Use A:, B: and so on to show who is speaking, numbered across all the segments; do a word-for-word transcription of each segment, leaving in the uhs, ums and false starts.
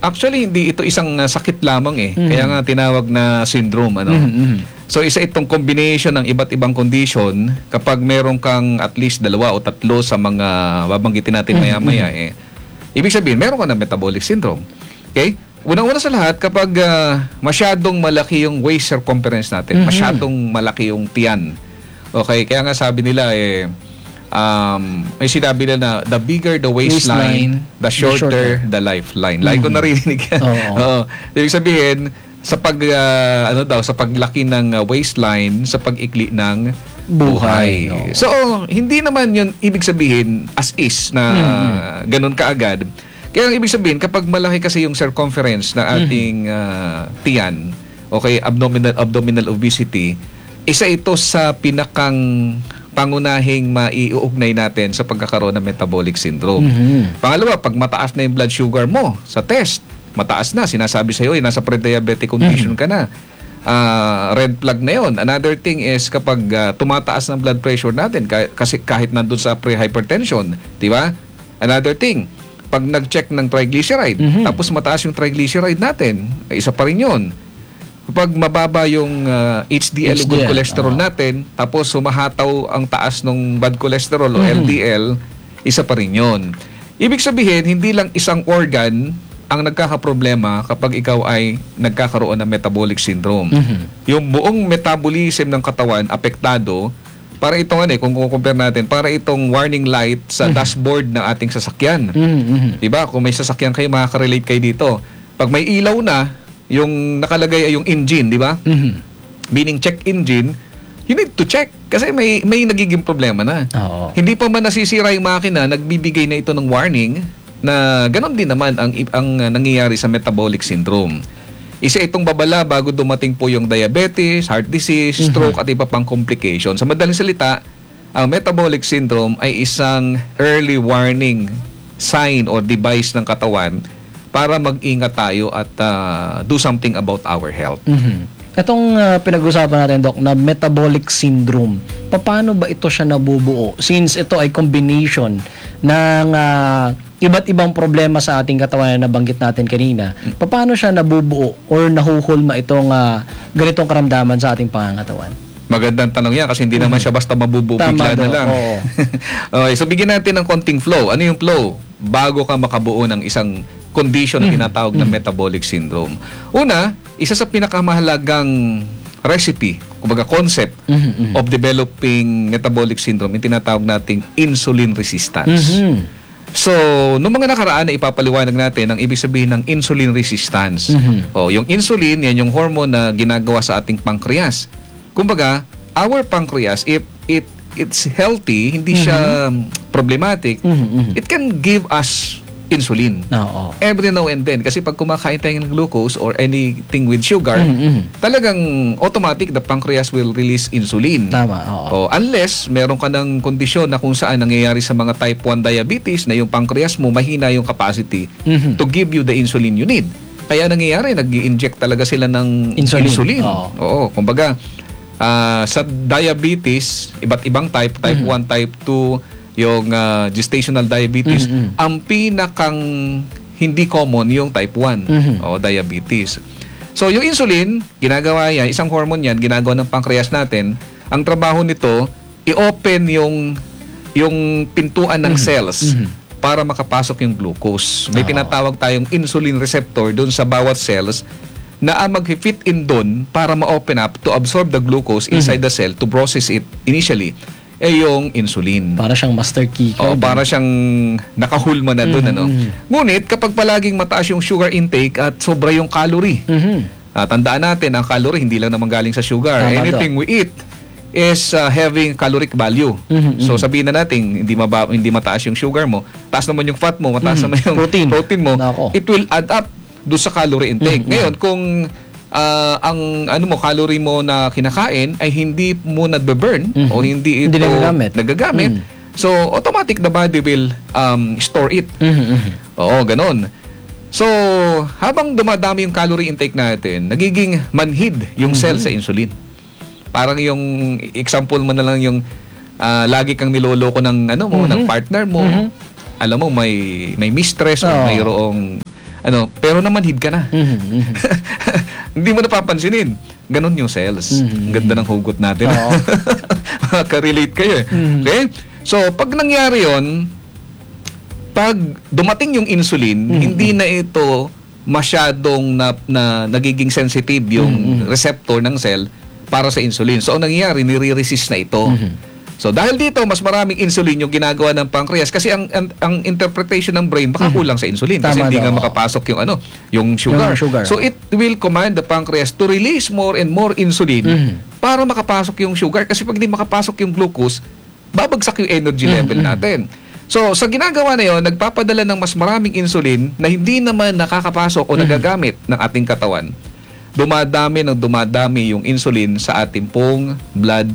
A: Actually, hindi ito isang uh, sakit lamang eh.
B: Mm-hmm.
A: Kaya nga tinawag na syndrome. Ano?
B: Mm-hmm.
A: So, isa itong combination ng iba't ibang condition. Kapag meron kang at least dalawa o tatlo sa mga babanggitin natin maya-maya, eh, ibig sabihin, meron ka ng metabolic syndrome. Okay? Unang-una sa lahat, kapag uh, masyadong malaki yung waist circumference natin, mm-hmm. masyadong malaki yung tiyan. Okay? Kaya nga sabi nila, eh, um, may sinabi na na, the bigger the waistline, waistline the, shorter the shorter the lifeline. Like mm-hmm. ko narinig yan.
B: Oo.
A: Oo. Ibig sabihin, sa pag, uh, ano daw, sa paglaki ng uh, waistline, sa pag-ikli ng buhay.
B: buhay.
A: So, hindi naman yun ibig sabihin as is na mm-hmm. ganun kaagad. Kaya ang ibig sabihin, kapag malaki kasi yung circumference ng ating uh, tiyan, okay, abdominal, abdominal obesity, isa ito sa pinakang pangunahing maiuugnay natin sa pagkakaroon ng metabolic syndrome.
B: Mm-hmm. Pangalawa,
A: pag mataas na yung blood sugar mo sa test, mataas na, sinasabi sa'yo, eh, nasa pre-diabetic condition mm-hmm. ka na. Uh, red flag na yun. Another thing is kapag uh, tumataas ng blood pressure natin, kasi kahit nandun sa pre-hypertension, di ba? Another thing, pag nag-check ng triglyceride, mm-hmm. tapos mataas yung triglyceride natin, ay isa pa rin yun. Kapag mababa yung uh, H D L, H D L good cholesterol oh. natin, tapos sumahataw ang taas ng bad cholesterol mm-hmm. o L D L, isa pa rin yun. Ibig sabihin, hindi lang isang organ ang nagkakaproblema kapag ikaw ay nagkakaroon ng metabolic syndrome. Mm-hmm. Yung buong metabolism ng katawan apektado. Para itong ano eh, kung compare natin, para itong warning light sa mm-hmm. dashboard ng ating sasakyan. Mm-hmm. Diba? Kung may sasakyan kayo, makaka-relate kayo dito. Pag may ilaw na, yung nakalagay ay yung engine, di ba? Mm-hmm. Meaning check engine, you need to check. Kasi may may nagiging problema na.
B: Oo.
A: Hindi pa man nasisira yung makina, nagbibigay na ito ng warning na ganon din naman ang, ang nangyayari sa metabolic syndrome. Isa itong babala bago dumating po yung diabetes, heart disease, stroke, mm-hmm. at iba pang complications. Sa madaling salita, ang metabolic syndrome ay isang early warning sign or device ng katawan para mag-ingat tayo at uh, do something about our health.
B: Mm-hmm. Itong uh, pinag-usapan natin, Doc, na metabolic syndrome, paano ba ito siya nabubuo? Since ito ay combination ng uh, iba't ibang problema sa ating katawan na nabanggit natin kanina, paano siya nabubuo or nahuhulma itong uh, ganitong karamdaman sa ating pangangatawan?
A: Magandang tanong yan kasi hindi naman siya basta mabubuo bigla na lang.
B: Oo.
A: Okay, so bigyan natin ng konting flow. Ano yung flow? Bago ka makabuo ng isang condition na tinatawag mm. na metabolic syndrome. Una, isa sa pinakamahalagang recipe, kumbaga concept mm-hmm. of developing metabolic syndrome, yung tinatawag nating insulin resistance. Mm-hmm. So, nung mga nakaraan na ipapaliwanag natin ang ibig sabihin ng insulin resistance. Mm-hmm. O, yung insulin, yan yung hormone na ginagawa sa ating pancreas. Kumbaga, our pancreas, if it it's healthy, hindi mm-hmm. siya problematic, mm-hmm. it can give us insulin.
B: Oo.
A: Every now and then. Kasi pag kumakain tayo ng glucose or anything with sugar, mm-hmm. talagang automatic the pancreas will release insulin.
B: Tama. Oo.
A: O, unless meron ka ng kondisyon na kung saan nangyayari sa mga type one diabetes na yung pancreas mo mahina yung capacity mm-hmm. to give you the insulin you need. Kaya nangyayari, nag-i-inject talaga sila ng insulin. insulin. Oo. Oo. Kumbaga, uh, sa diabetes, iba't ibang type, type mm-hmm. one, type two, yung uh, gestational diabetes, mm-hmm. ang pinakang hindi common yung type one mm-hmm. o diabetes. So, yung insulin, ginagawa yan, isang hormone yan, ginagawa ng pancreas natin. Ang trabaho nito, i-open yung yung pintuan ng mm-hmm. cells mm-hmm. para makapasok yung glucose. May oh. tinatawag tayong insulin receptor doon sa bawat cells na ang mag-fit in doon para ma-open up to absorb the glucose inside mm-hmm. the cell to process it initially. Eh yung insulin.
B: Para siyang master key.
A: O para siyang nakahulma na doon. Mm-hmm. Ano? Ngunit kapag palaging mataas yung sugar intake at sobra yung calorie, mm-hmm. uh, tandaan natin, ang calorie hindi lang naman galing sa sugar. Tama Anything do. we eat is uh, having caloric value. Mm-hmm. So sabihin na natin, hindi, maba, hindi mataas yung sugar mo, taas naman yung fat mo, mataas mm-hmm. naman yung protein, protein mo, Nako. it will add up doon sa calorie intake. Mm-hmm. Ngayon, kung Uh, ang ano mo calorie mo na kinakain ay hindi mo na-burn mm-hmm. o hindi ito
B: hindi nagagamit,
A: nagagamit mm-hmm. so automatic the body will um, store it. Mm-hmm. Oo, ganon. So habang dumadami yung calorie intake natin, nagiging manhid yung mm-hmm. cell sa insulin. Parang yung example mo na lang yung uh, lagi kang niloloko ng ano mo, mm-hmm. ng partner mo. Mm-hmm. Alam mo may may mistress oh. o mayroong ano, pero namanhid ka na.
B: Mhm, mhm.
A: Hindi mo napapansinin. Ganon yung cells.
B: Mhm.
A: Ang ganda ng hugot natin.
B: Oo.
A: Makarelate kayo eh.
B: Mhm.
A: Okay? So, pag nangyari yon, pag dumating yung insulin,
B: Mhm.
A: hindi na ito masyadong na, na nagiging sensitive yung
B: Mhm.
A: receptor ng cell para sa insulin. So, ang nangyayari, nire-resist na ito.
B: Mhm.
A: So, dahil dito, mas maraming insulin yung ginagawa ng pancreas kasi ang ang, ang interpretation ng brain baka kulang sa insulin kasi
B: Tama
A: hindi nga
B: daw.
A: makapasok yung ano, yung sugar.
B: Yung sugar.
A: So, it will command the pancreas to release more and more insulin
B: Mhm.
A: para makapasok yung sugar kasi pag hindi makapasok yung glucose, babagsak yung energy level
B: Mhm.
A: natin. So, sa ginagawa na yon, nagpapadala ng mas maraming insulin na hindi naman nakakapasok o nagagamit ng ating katawan. Dumadami ng dumadami yung insulin sa ating pong blood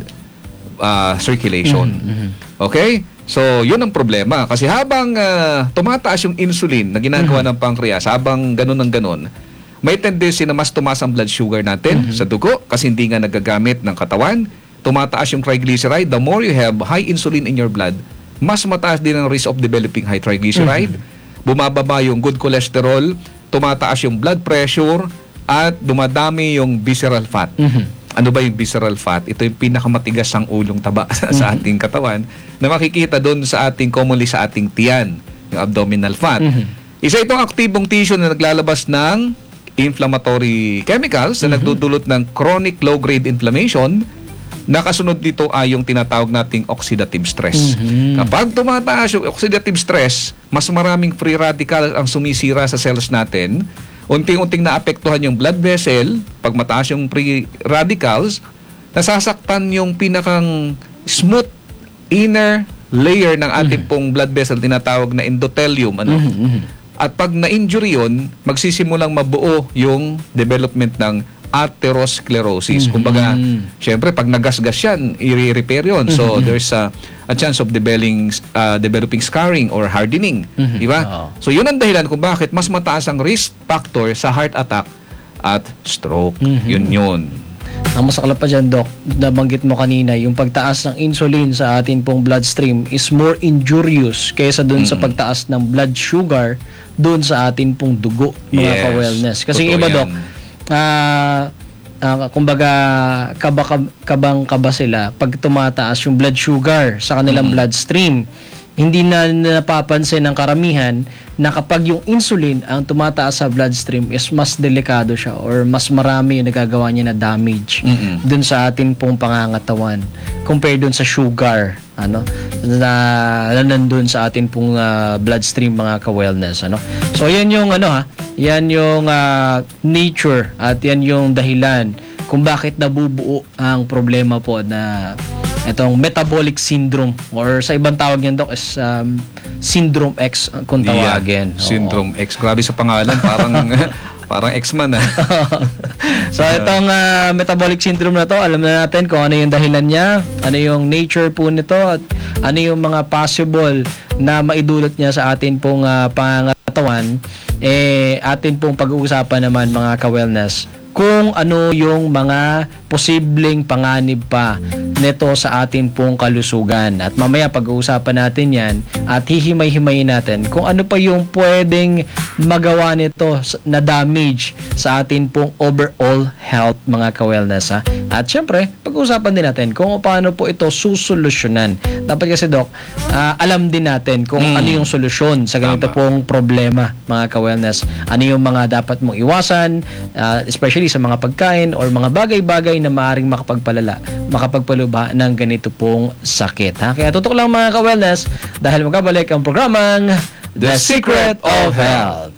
A: uh, circulation.
B: Mhm.
A: Okay? So, yun ang problema. Kasi habang uh, tumataas yung insulin na ginagawa ng pancreas, habang ganun ng ganun, may tendency na mas tumaas ang blood sugar natin sa dugo kasi hindi nga nagagamit ng katawan. Tumataas yung triglyceride. The more you have high insulin in your blood, mas mataas din ang risk of developing high triglyceride. Bumababa yung good cholesterol, tumataas yung blood pressure, at dumadami yung visceral fat.
B: Mhm.
A: Ano ba yung visceral fat? Ito yung pinakamatigas ang ulong taba sa ating katawan na makikita doon sa ating, commonly sa ating tiyan, yung abdominal fat.
B: Mhm.
A: Isa itong aktibong tissue na naglalabas ng inflammatory chemicals na nagdudulot ng chronic low-grade inflammation. Nakasunod dito ay yung tinatawag nating oxidative stress.
B: Mhm.
A: Kapag tumataas yung oxidative stress, mas maraming free radical ang sumisira sa cells natin. Unting-unting naapektuhan yung blood vessel. Pag mataas yung free radicals, nasasaktan yung pinakang smooth inner layer ng ating pong blood vessel, tinatawag na endothelium. Ano?
B: Mhm, mhm.
A: At pag na-injury yun, magsisimulang mabuo yung development ng atherosclerosis.
B: Mhm.
A: Kumbaga, syempre, pag nagasgas yan, i-repair yun. So, there's a, a chance of developing, uh, developing scarring or hardening.
B: Mhm.
A: Di ba?
B: Oo.
A: So, yun ang dahilan kung bakit mas mataas ang risk factor sa heart attack at stroke.
B: Mhm.
A: Yun yun.
B: Ang masaklap pa dyan, Doc, nabanggit mo kanina, yung pagtaas ng insulin sa atin pong bloodstream is more injurious kaysa dun sa pagtaas ng blood sugar dun sa atin pong dugo, mga
A: Yes.
B: ka-wellness. Kasi yung
A: Totoo
B: iba,
A: yan.
B: Doc, ah, ah, kumbaga, kaba, kab- kabang kaba sila pag tumataas yung blood sugar sa kanilang bloodstream. Hindi na napapansin ng karamihan na kapag yung insulin ang tumataas sa bloodstream is mas delikado siya or mas marami yung nagagawa niya na damage
A: Mm-mm.
B: dun sa atin pong pangangatawan compared dun sa sugar ano na, na nandun sa atin pong ah, bloodstream, mga ka-wellness, ano. So yan yung ano ha, yan yung ah, nature at yan yung dahilan kung bakit nabubuo ang problema po na itong metabolic syndrome or sa ibang tawag niyan, Doc, is um, syndrome X kung tawagin.
A: Yeah. Syndrome X. Grabe sa pangalan. Parang parang X-man ah.
B: So itong ah, metabolic syndrome na to, alam na natin kung ano yung dahilan niya, ano yung nature po nito, at ano yung mga possible na maidulot niya sa atin pong ah, pangangatawan. Eh, atin pong pag-uusapan naman, mga ka-wellness, kung ano yung mga posibleng panganib pa nito sa atin pong kalusugan. At mamaya pag-uusapan natin yan at hihimay-himayin natin kung ano pa yung pwedeng magawa nito na damage sa atin pong overall health, mga ka-wellness, ha? At syempre, pag-uusapan din natin kung paano po ito susolusyonan. Dapat kasi, Doc, ah, alam din natin kung
A: Mm.
B: ano yung solusyon sa ganito
A: Tama.
B: pong problema, mga ka-wellness. Ano yung mga dapat mong iwasan, ah, especially sa mga pagkain or mga bagay-bagay na maaaring makapagpalala, makapagpaluba ng ganito pong sakit, ha? Kaya tutok lang, mga ka-wellness, dahil magkabalik ang programang The Secret of Health.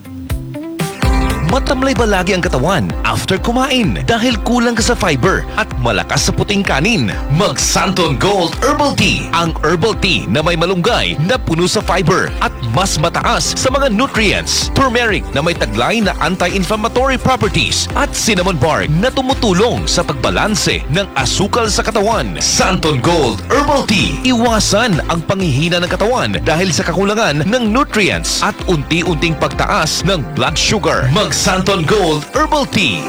C: Matamlay ba lagi ang katawan after kumain dahil kulang ka sa fiber at malakas sa puting kanin? Mag Santon Gold Herbal Tea, ang herbal tea na may malunggay na puno sa fiber at mas mataas sa mga nutrients. Turmeric na may taglay na anti-inflammatory properties at cinnamon bark na tumutulong sa pagbalanse ng asukal sa katawan. Santon Gold Herbal Tea, iwasan ang panghihina ng katawan dahil sa kakulangan ng nutrients at unti-unting pagtaas ng blood sugar. Mag Santon Gold Herbal Tea.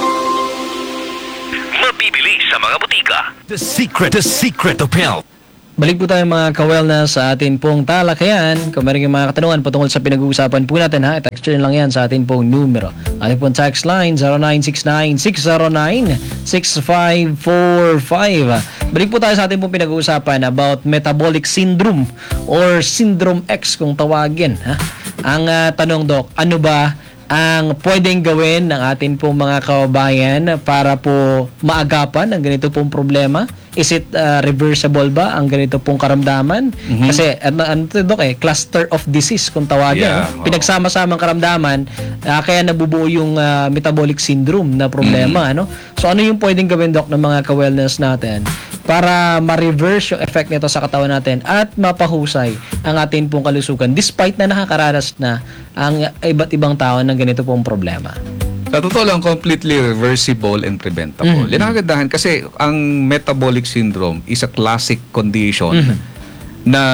C: Mabibili sa mga butika. The secret, the secret of health.
B: Balik po tayo mga ka-wellness sa atin pong talakayan. Kung meron yung mga katanungan patungkol sa pinag-uusapan po natin, ha, text nyo lang yan sa atin pong numero. Ating pong text line zero nine six nine, six zero nine, six five four five. Balik po tayo sa atin pong pinag-uusapan about metabolic syndrome or syndrome X kung tawagin. Ha? Ang uh, tanong, Doc, ano ba ang pwedeng gawin ng atin pong mga kababayan para po maagapan ang ganito pong problema? Is it uh, reversible ba ang ganito pong karamdaman? Mm-hmm. Kasi ano, ano to, Dok, eh, cluster of disease kung tawagin.
A: Yeah,
B: no? Pinagsama-samang karamdaman, uh, kaya nabubuo yung uh, metabolic syndrome na problema. Mm-hmm. Ano? So ano yung pwedeng gawin, Dok, ng mga ka-wellness natin para ma-reverse yung effect nito sa katawan natin at mapahusay ang atin pong kalusugan despite na nakakaranas na ang iba't ibang tao ng ganito pong problema?
A: Sa totoo lang, completely reversible and preventable.
B: Mm-hmm.
A: Yan ang kagandahan kasi ang metabolic syndrome is a classic condition mm-hmm. na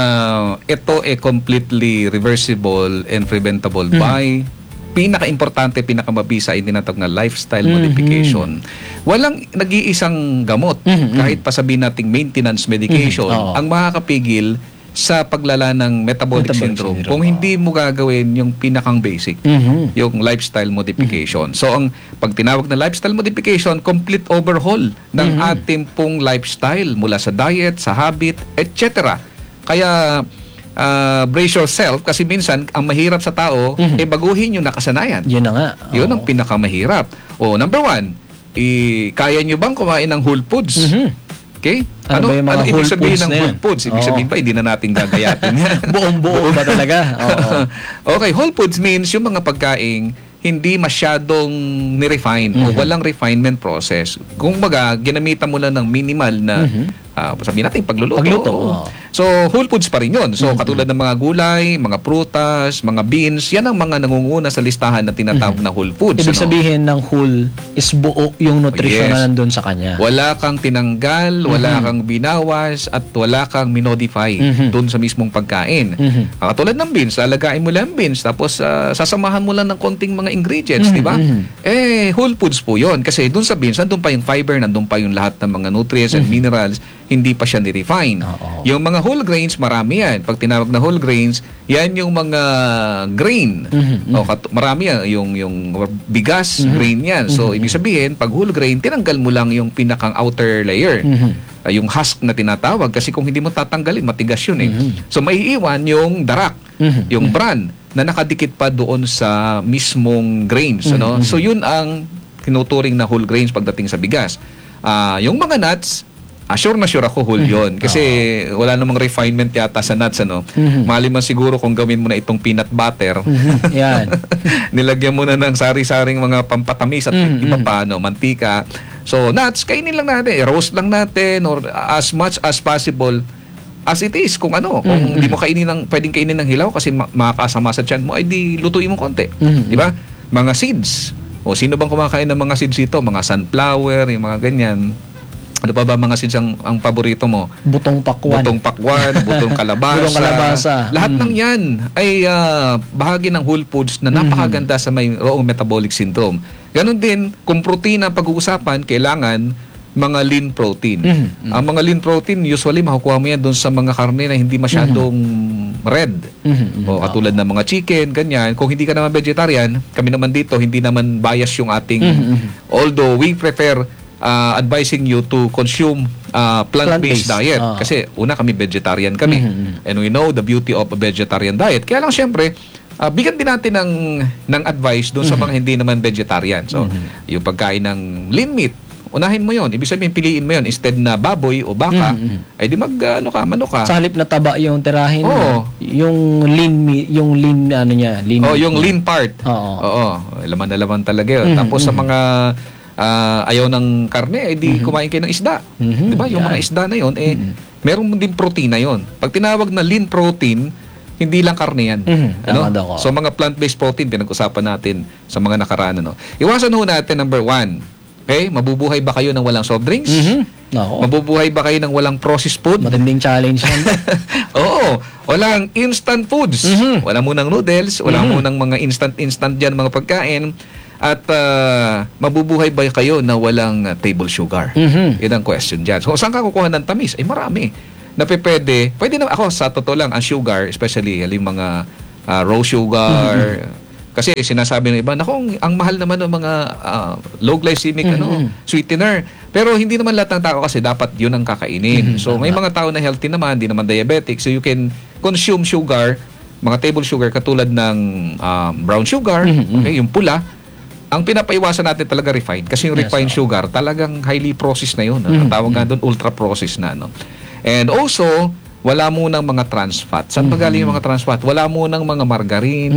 A: ito ay completely reversible and preventable mm-hmm. by pinaka-importante, pinaka-mabisa ay tinatawag na lifestyle mm-hmm. modification. Walang nag-iisang gamot, mm-hmm. kahit pa sabihin nating maintenance medication, mm-hmm. ang makakapigil sa paglala ng metabolic, metabolic syndrome, syndrome kung hindi mo gagawin yung pinakang basic, mm-hmm. yung lifestyle modification. Mm-hmm. So, ang pag tinawag na lifestyle modification, complete overhaul ng mm-hmm. ating pong lifestyle mula sa diet, sa habit, et cetera. Kaya, uh, brace yourself kasi minsan, ang mahirap sa tao, mm-hmm. eh baguhin yung nakasanayan.
B: Yun na nga. Oh.
A: Yun ang pinakamahirap. O, number one, i- kaya nyo bang kumain ng whole foods?
B: Mm-hmm.
A: Okay?
B: Ano, ano, ano
A: ibig sabihin ng whole foods? Ibig
B: oh. sabihin
A: ba, hindi na natin gagayatin yan.
B: Buong-buo ba talaga? Oh.
A: Okay, whole foods means yung mga pagkain hindi masyadong ni-refine mm-hmm. o walang refinement process. Kung baga, ginamitan mo lang ng minimal na mm-hmm. uh, sabihin natin, pagluluto.
B: Pagluto. Oh.
A: So, whole foods pa rin yun. So,
B: mm-hmm.
A: katulad ng mga gulay, mga prutas, mga beans, yan ang mga nangunguna sa listahan na tinatawag mm-hmm. na whole foods.
B: Ibig
A: ano?
B: sabihin ng whole is buo yung nutrition yes. na nandun sa kanya.
A: Wala kang tinanggal, wala mm-hmm. kang binawas, at wala kang minodify mm-hmm. dun sa mismong pagkain. Mm-hmm. Uh, katulad ng beans, lalagain mo lang beans, tapos uh, sasamahan mo lang ng konting mga ingredients, mm-hmm. di ba? Mm-hmm. Eh, whole foods po yun. Kasi dun sa beans, nandun pa yung fiber, nandun pa yung lahat ng mga nutrients mm-hmm. and minerals, hindi pa siya ni-refine. Uh-oh. Yung mga whole grains, marami yan. Pag tinawag na whole grains, yan yung mga grain. Mm-hmm. O, kat- marami yan. Yung, yung bigas, mm-hmm. grain yan. So, mm-hmm. ibig sabihin, pag whole grain, tinanggal mo lang yung pinakang outer layer. Mm-hmm. Uh, yung husk na tinatawag. Kasi kung hindi mo tatanggalin, matigas yun eh. Mm-hmm. So, maiiwan yung darak, mm-hmm. yung bran, na nakadikit pa doon sa mismong grains. Mm-hmm. Ano? So, yun ang tinuturing na whole grains pagdating sa bigas. Uh, yung mga nuts, Ah, sure na sure ako whole yun. Kasi oh. wala namang refinement yata sa nuts, ano? Mm-hmm. Maliman siguro kung gawin mo na itong peanut butter. Mm-hmm. Yan. Nilagyan mo na ng sari-saring mga pampatamis at mm-hmm. iba pa, no? Mantika. So, nuts, kainin lang natin. Roast lang natin or as much as possible as it is. Kung ano, kung mm-hmm. hindi mo kainin ng, pwedeng kainin ng hilaw kasi ma- makakasama sa tiyan mo, ay di lutuin mo konti. Mm-hmm. Di ba? Mga seeds. O, sino bang kumakain ng mga seeds ito? Mga sunflower, yung mga ganyan. Ano pa ba mga seeds ang, ang paborito mo?
B: Butong pakwan.
A: Butong pakwan, butong kalabasa.
B: Butong kalabasa.
A: Lahat
B: mm.
A: ng yan ay uh, bahagi ng whole foods na napakaganda mm. sa may raw metabolic syndrome. Ganon din, kung protein ang pag-uusapan, kailangan mga lean protein. Mm. Ang mga lean protein, usually makukuha mo yan doon sa mga karne na hindi masyadong mm. red. Mm-hmm. O katulad ng mga chicken, ganyan. Kung hindi ka naman vegetarian, kami naman dito, hindi naman bias yung ating, mm-hmm. although we prefer Uh, advising you to consume uh, plant-based, plant-based diet. Uh. Kasi una kami vegetarian kami. Mm-hmm. And we know the beauty of a vegetarian diet. Kaya lang syempre, uh, bigyan din natin ng, ng advice doon mm-hmm. sa mga hindi naman vegetarian. So, mm-hmm. yung pagkain ng lean meat, unahin mo yon. Ibig sabihin, piliin mo yon. Instead na baboy o baka, mm-hmm. ay di mag, uh, ano ka, manok ka.
B: Sa halip na taba yung tirahin.
A: Oo.
B: Yung lean meat, yung lean, ano niya, lean
A: oh,
B: meat.
A: yung lean part.
B: Oo.
A: Oo. Laman na laman talaga yun. Mm-hmm. Tapos sa mga Uh, ayaw ng karne, eh di mm-hmm. kumain kayo ng isda. Mm-hmm. Diba? Yung yeah. mga isda na yon, eh, mm-hmm. meron din protein na yon. Pag tinawag na lean protein, hindi lang karne yan. Mm-hmm. Ano? So, mga plant-based protein, pinag-usapan natin sa mga nakaraan. Ano? Iwasan ho natin, number one, okay, mabubuhay ba kayo ng walang soft drinks?
B: Mm-hmm. No.
A: Mabubuhay ba kayo ng walang processed food?
B: Matinding challenge yan.
A: Oo. Walang instant foods. Mm-hmm. Wala munang noodles, wala mm-hmm. munang mga instant-instant dyan, mga pagkain. At uh, mabubuhay ba kayo na walang uh, table sugar? Mm-hmm. Yun ang question dyan. So, saan ka kukuha ng tamis? Ay, marami. na pe- pwede, pwede na ako sa totoo lang ang sugar, especially yung mga ah, raw sugar. Kasi sinasabi ng iba, naku, ang mahal naman ng mga ah, low glycemic ano, sweetener. Pero hindi naman lahat ng tao kasi dapat yun ang kakainin. So may mga tao na healthy naman, hindi naman diabetic. So you can consume sugar, mga table sugar katulad ng um, brown sugar, okay, yung pula. Ang pinapaiwasan natin talaga refined kasi yung
B: Yes,
A: refined
B: oo.
A: sugar talagang highly processed na yun. Ang tawag nga doon ultra processed na no. And also wala munang mga trans fat. Saan ba galing yung mga trans fat? Wala munang mga margarine,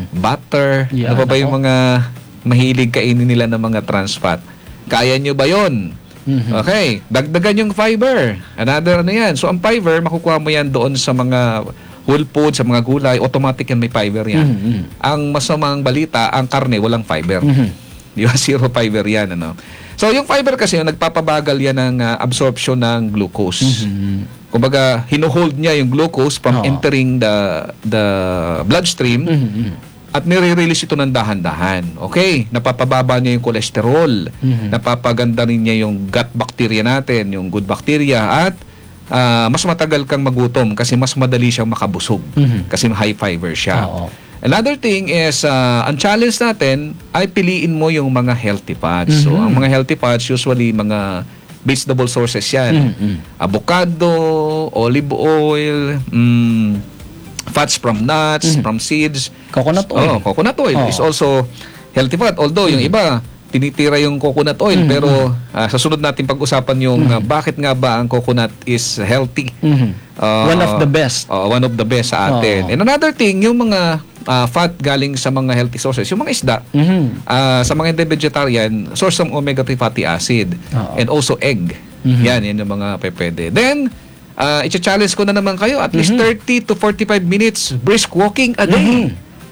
A: butter.
B: Yeah,
A: ano ba ba yung
B: nako.
A: mga mahilig kainin nila ng mga trans fat? Kaya nyo ba yun? Okay. Dagdagan yung fiber. Another ano yan. So ang fiber, makukuha mo yan doon sa mga whole food, sa mga gulay. Automatic yan may fiber yan. Ang masamang balita, ang karne, walang fiber. Di ba? Zero fiber yan. Ano? So yung fiber kasi, yung nagpapabagal yan ng uh, absorption ng glucose. Kumbaga, hinuhold niya yung glucose from
B: Oo.
A: entering the the bloodstream at nire-release ito ng dahan-dahan. Okay, napapababa niya yung cholesterol, napapaganda rin niya yung gut bacteria natin, yung good bacteria, at ah, mas matagal kang magutom kasi mas madali siyang makabusog kasi high fiber siya.
B: Oo.
A: Another thing is, ah, ang challenge natin ay piliin mo yung mga healthy fats. So, ang mga healthy fats usually mga vegetable sources yan. Avocado, olive oil, mm, fats from nuts, from seeds.
B: Coconut oil.
A: Oh, coconut oil
B: Oo.
A: is also healthy fat. Although yung iba, tinitira yung coconut oil. Pero ah, sa sunod natin pag-usapan yung ah, bakit nga ba ang coconut is healthy. Ah,
B: One of the best.
A: oh, one of the best sa atin.
B: Oo.
A: And another thing, yung mga ah, fat galing sa mga healthy sources, yung mga isda,
B: Mhm.
A: ah, sa mga hindi vegetarian, source ng omega three fatty acid.
B: Oo.
A: And also egg. Yan, yan yung mga pwede. Then, uh, i-challenge ko na naman kayo, at least thirty to forty-five minutes brisk walking a day.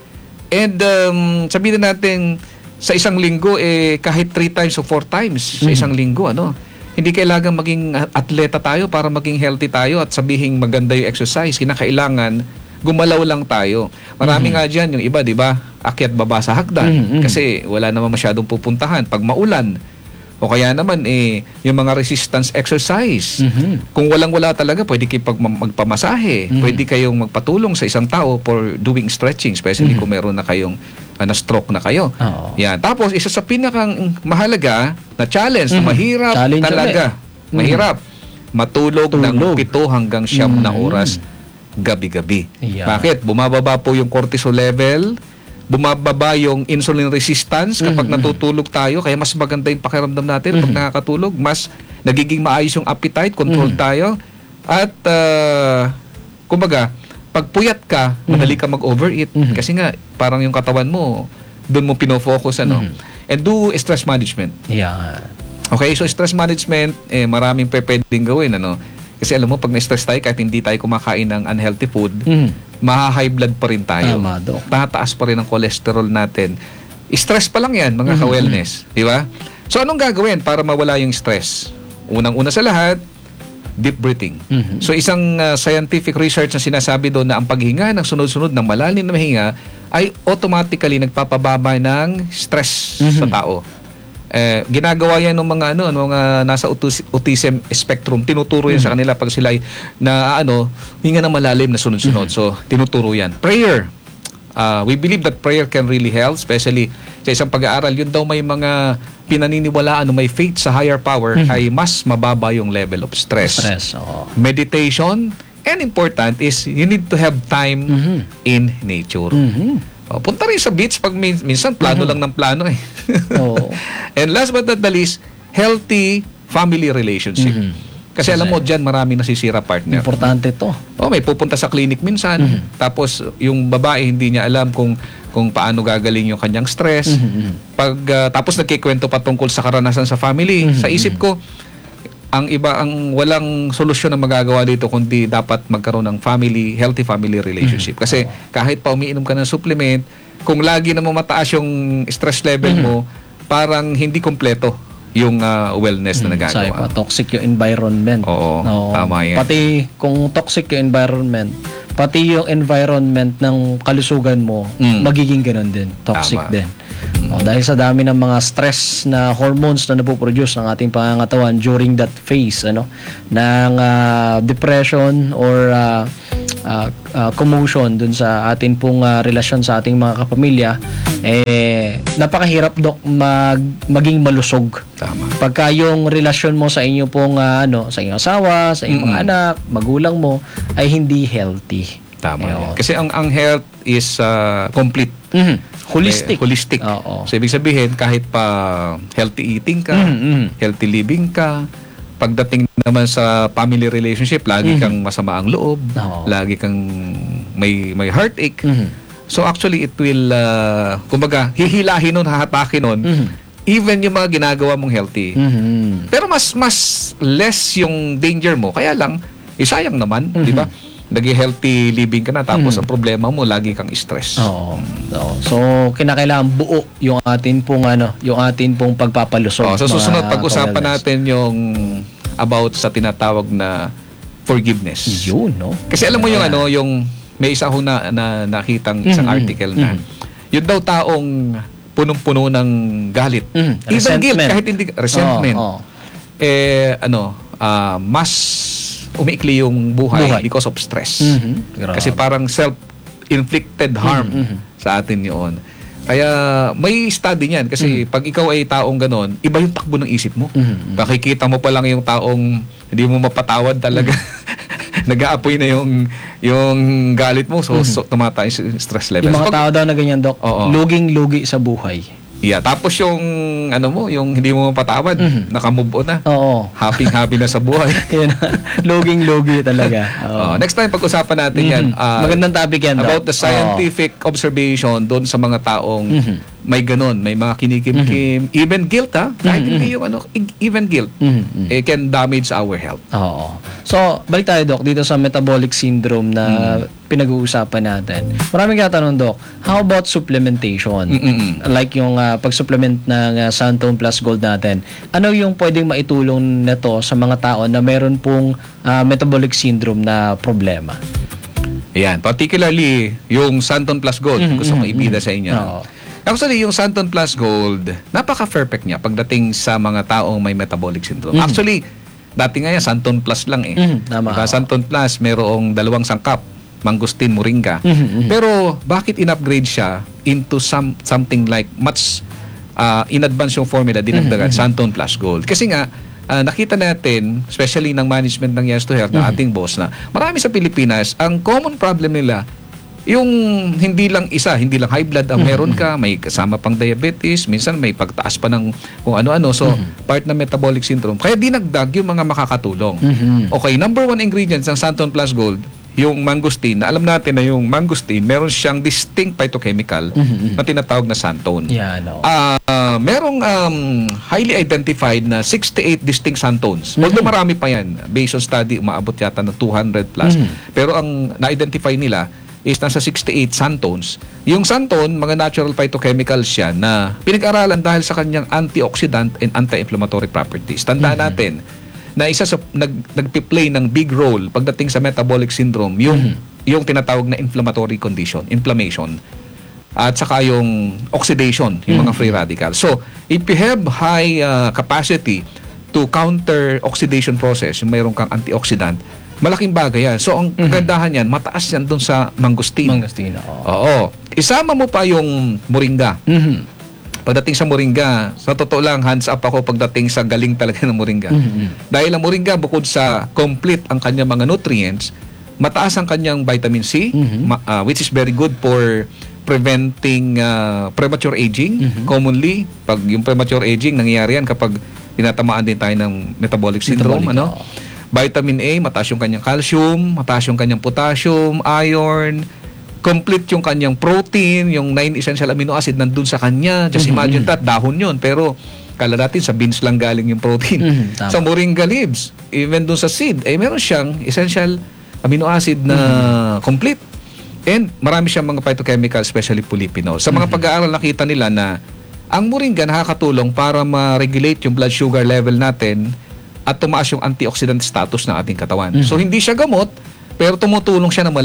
A: And um, sabihin na natin, sa isang linggo, eh, kahit three times o four times sa isang linggo, ano, hindi kailangan maging atleta tayo para maging healthy tayo at sabihin maganda yung exercise. Kinakailangan, gumalaw lang tayo. Marami nga dyan, yung iba, di ba, akyat baba sa hagdan. Kasi wala naman masyadong pupuntahan. Pag maulan, o kaya naman, eh, yung mga resistance exercise. Kung walang-wala talaga, pwede kayo pag magpamasahe. Pwede kayong magpatulong sa isang tao for doing stretching, especially kung meron na kayong uh, na-stroke na kayo.
B: Oo.
A: Yan. Tapos, isa sa pinakang mahalaga na challenge, na mahirap
B: Challenge
A: talaga.
B: ulit.
A: Mahirap. Matulog ng
B: Tulog.
A: pito hanggang siyam na oras gabi-gabi.
B: Yeah.
A: Bakit? Bumababa po yung cortisol level, bumababa yung insulin resistance kapag natutulog tayo, kaya mas maganda yung pakiramdam natin pag nakakatulog, mas nagiging maayos yung appetite, control tayo, at uh, kumbaga, pag puyat ka, madali ka mag-overeat kasi nga, parang yung katawan mo, doon mo pinofocus, ano. And do stress management.
B: Yeah.
A: Okay, so stress management, eh, maraming pe- pwedeng gawin, ano. Kasi alam mo, pag na-stress tayo, kahit hindi tayo kumakain ng unhealthy food, maha-high blood pa rin tayo.
B: Tama, Dok.
A: Tataas pa rin ang cholesterol natin. Stress pa lang yan, mga ka-wellness. Di ba? So, anong gagawin para mawala yung stress? Unang-una sa lahat, deep breathing. So, isang uh, scientific research na sinasabi doon na ang paghinga ng sunod-sunod ng malalim na mahinga ay automatically nagpapababa ng stress sa tao. Eh, ginagawa yan ng mga ano, ng mga nasa autis- autism spectrum, tinuturo yan sa kanila pag sila ay na ano, hinga ng malalim na sunod-sunod. So, tinuturo yan. Prayer. Uh, we believe that prayer can really help, especially sa isang pag-aaral, yun daw may mga pinaniniwalaan o may faith sa higher power ay mas mababa yung level of stress.
B: Stress, oo.
A: Meditation, and important is you need to have time in nature. Oh, punta rin sa beach pag min- minsan plano lang ng plano eh.
B: Oo.
A: And last but not the least, healthy family relationship. Kasi alam mo, dyan marami nasisira partner.
B: Importante to.
A: Oh, may pupunta sa clinic minsan, tapos yung babae hindi niya alam kung kung paano gagaling yung kanyang stress. Pag ah, tapos nagkikwento pa tungkol sa karanasan sa family, sa isip ko, ang iba ang walang solusyon na magagawa dito kundi dapat magkaroon ng family, healthy family relationship. Kasi kahit pa umiinom ka ng supplement, kung lagi na mataas yung stress level mo, parang hindi kompleto yung ah, wellness na
B: Sabi
A: nagagawa.
B: pa, toxic yung environment.
A: Oo, tama yan.
B: Pati kung toxic yung environment, pati yung environment ng kalusugan mo,
A: Mm.
B: magiging ganun din. Toxic
A: Tama.
B: din. Oh, dahil sa dami ng mga stress na hormones na napoproduce ng ating pangangatawan during that phase ano ng uh, depression or uh, uh, uh, commotion dun sa atin pong uh, relasyon sa ating mga kapamilya, eh napakahirap dok mag, maging malusog.
A: Tama.
B: Pagka yung relasyon mo sa inyo pong uh, ano sa inyong asawa, sa inyong mga
A: Mm-mm.
B: anak, magulang mo ay hindi healthy.
A: Tama.
B: Eh,
A: yan.
B: oh.
A: Kasi ang ang health is uh, complete.
B: Mhm. Holistic.
A: Eh, holistic.
B: Oo.
A: So, ibig sabihin, kahit pa healthy eating ka,
B: Mhm, mhm.
A: healthy living ka, pagdating naman sa family relationship, lagi
B: Mhm.
A: kang masama ang loob,
B: Oo.
A: lagi kang may may heartache.
B: Mhm.
A: So, actually, it will, uh, kumbaga, hihilahin nun, hahatakin nun,
B: Mhm.
A: even yung mga ginagawa mong healthy.
B: Mhm.
A: Pero mas mas less yung danger mo. Kaya lang, isayang naman,
B: Mhm.
A: di ba? Nag-healthy living ka na, tapos
B: Mhm.
A: ang problema mo, lagi kang stress.
B: Oo. Oo. So, kinakailangan buo yung atin pong ano, yung atin pong pagpapalusog.
A: Oh, so susunod
B: mga
A: pag-usapan
B: ka-wellness.
A: natin yung about sa tinatawag na forgiveness.
B: Yun, no?
A: Kasi alam mo yung
B: Yeah.
A: ano, yung may isa ho na, na nakitang isang
B: Mhm.
A: article na
B: Mhm.
A: yun daw taong punong-puno ng galit.
B: Mhm.
A: Even guilt,
B: Resentment.
A: kahit hindi resentment.
B: Oo, oo.
A: Eh ano, ah, mas umiikli yung buhay,
B: Buhay.
A: because of stress.
B: Mhm. Grabe.
A: Kasi parang self-inflicted harm
B: Mhm, mhm.
A: sa atin yun. Kaya may study niyan kasi pag ikaw ay taong ganon, iba yung takbo ng isip mo.
B: Mhm.
A: Makikita mo pa lang yung taong hindi mo mapatawad talaga. Nag-aapoy na yung yung galit mo, so, so tumataas yung stress levels.
B: Yung mga
A: Pag-
B: tao daw na ganyan, Dok,
A: Oo.
B: luging-lugi sa buhay.
A: Yeah, tapos yung ano mo, yung hindi mo mapatawad,
B: Mhm.
A: naka-move on na.
B: Oo.
A: Happy-happy na sa buhay.
B: Yun. Luging-lugi talaga. Oo.
A: Oh, next time pag-usapan natin yan.
B: Mhm.
A: ah,
B: Magandang topic yan, Doc.
A: about the scientific observation doon sa mga taong
B: Mhm.
A: may ganon, may mga kinikimkim, even guilt ha, kahit
B: Mhm.
A: hindi yung ano, e- even guilt,
B: Mhm, mhm.
A: it can damage our health.
B: Oo. So, balik tayo, Doc, dito sa metabolic syndrome na pinag-uusapan natin. Maraming katanong, Doc, how about supplementation?
A: Mm-mm.
B: Like yung uh, pag-supplement ng uh, Santone Plus Gold natin. Ano yung pwedeng maitulong nito sa mga tao na meron pong uh, metabolic syndrome na problema?
A: Ayan, particularly yung Santon Plus Gold,
B: Mhm,
A: gusto ko
B: mhm,
A: ibida
B: mhm.
A: sa inyo.
B: Oo.
A: Actually, yung Santon Plus Gold, napaka-perfect niya pagdating sa mga taong may metabolic syndrome.
B: Mhm.
A: Actually, dati nga yan, Santon Plus lang eh.
B: Mhm, tama.
A: Diba? Santon Plus, merong dalawang sangkap, mangustin, moringa.
B: Mhm, mhm.
A: Pero, bakit in-upgrade siya into some something like much uh, in-advance yung formula, dinagdagan,
B: Mhm, mhm.
A: Santon Plus Gold? Kasi nga, ah, nakita natin, especially ng management ng Yes to Health, na
B: Mhm.
A: ating boss, na marami sa Pilipinas, ang common problem nila, yung hindi lang isa, hindi lang high blood ang
B: Mhm,
A: meron ka, may kasama pang diabetes, minsan may pagtaas pa ng kung ano-ano. So,
B: Mhm.
A: part ng metabolic syndrome. Kaya dinagdag yung mga makakatulong.
B: Mhm.
A: Okay, number one ingredients ng Santon Plus Gold, yung mangosteen. Na alam natin na yung mangosteen, meron siyang distinct phytochemical
B: Mhm.
A: na tinatawag na santone.
B: Yan, oo.
A: Ah, merong um, highly identified na sixty-eight distinct santones.
B: Mhm.
A: Although marami pa yan. Based on study, umaabot yata ng two hundred plus.
B: Mhm.
A: Pero ang na-identify nila is nasa sixty-eight santones. Yung santone, mga natural phytochemicals siya na pinag-aralan dahil sa kanyang antioxidant and anti-inflammatory properties. Tandaan
B: Mhm.
A: natin na isa sa nag, nagpi-play ng big role pagdating sa metabolic syndrome, yung, yung tinatawag na inflammatory condition, inflammation. At saka yung oxidation, yung mga free radicals. So, if you have high uh, capacity to counter oxidation process, yung mayroon kang antioxidant, malaking bagay yan. So, ang kagandahan yan, mataas yan dun sa mangosteen.
B: Mangosteen, oo.
A: Oo. Isama mo pa yung moringa.
B: Mhm.
A: Pagdating sa moringa, sa totoo lang, hands up ako pagdating sa galing talaga ng moringa.
B: Mhm.
A: Dahil ang moringa, bukod sa complete ang kanyang mga nutrients, mataas ang kanyang vitamin C,
B: Mhm.
A: ma- uh, which is very good for preventing uh, premature aging.
B: Mhm.
A: Commonly, pag yung premature aging, nangyayari yan kapag tinatamaan din tayo ng metabolic syndrome.
B: Metabolic,
A: ano?
B: oo.
A: Vitamin A, mataas yung kanyang calcium, mataas yung kanyang potassium, iron, complete yung kanyang protein, yung nine essential amino acid nandun sa kanya. Just
B: Mhm,
A: imagine
B: mhm.
A: that, dahon yun. Pero kala natin sa beans lang galing yung protein.
B: Mhm, tama.
A: Sa moringa leaves, even dun sa seed, eh meron siyang essential amino acid na
B: Mhm.
A: complete. And marami siyang mga phytochemicals, especially polyphenols. Sa
B: Mhm.
A: mga pag-aaral nakita nila na ang moringa nakakatulong para ma-regulate yung blood sugar level natin at tumaas yung antioxidant status ng ating katawan.
B: Mhm.
A: So hindi siya gamot, pero tumutulong siya na malaki